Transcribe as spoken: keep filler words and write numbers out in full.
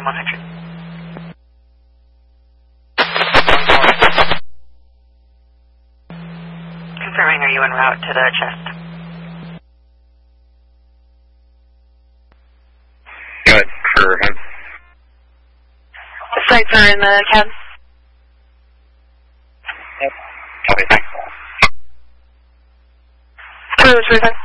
from one hundred. Confirming, are you en route to the chest? Good, for him. The sites are in the cab. Yep. Copy, thanks. Cruise, return.